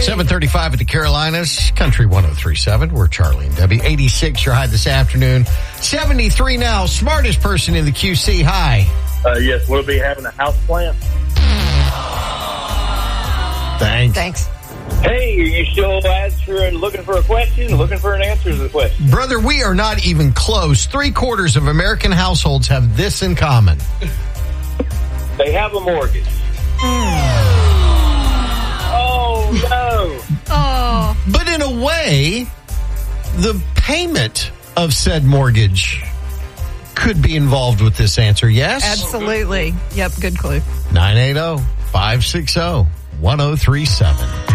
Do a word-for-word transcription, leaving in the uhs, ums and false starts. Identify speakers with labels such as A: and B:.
A: seven thirty-five at the Carolinas, Country one oh three point seven. We're Charlie and Debbie. eighty-six your high this afternoon. seventy-three now. Smartest person in the Q C. Hi.
B: Uh, yes, we'll be having a house plant.
A: Thanks.
C: Thanks.
B: Hey, are you still answering, looking for a question, looking for an answer to the question?
A: Brother, we are not even close. Three quarters of American households have this in common.
B: They have a mortgage. Oh, no.
C: Oh.
A: But in a way, the payment of said mortgage could be involved with this answer, yes?
C: Absolutely. Yep, good clue.
A: nine eight zero, five six zero, one oh three seven.